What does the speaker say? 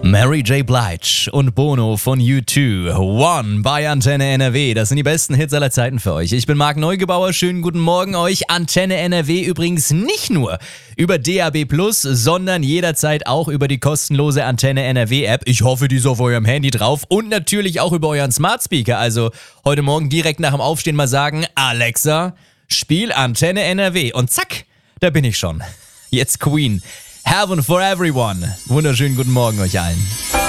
Mary J. Blige und Bono von U2, One bei Antenne NRW. Das sind die besten Hits aller Zeiten für euch. Ich bin Marc Neugebauer, schönen guten Morgen euch. Antenne NRW übrigens nicht nur über DAB+, sondern jederzeit auch über die kostenlose Antenne NRW App. Ich hoffe, die ist auf eurem Handy drauf und natürlich auch über euren Smart Speaker. Also heute Morgen direkt nach dem Aufstehen mal sagen, Alexa, spiel Antenne NRW. Und zack, da bin ich schon. Jetzt Queen. Heaven for Everyone. Wunderschönen guten Morgen euch allen.